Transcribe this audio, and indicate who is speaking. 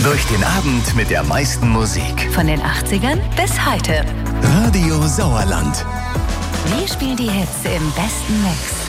Speaker 1: Durch den Abend mit der meisten Musik.
Speaker 2: Von den 80ern bis heute.
Speaker 1: Radio Sauerland.
Speaker 2: Wir spielen die Hits im besten Mix.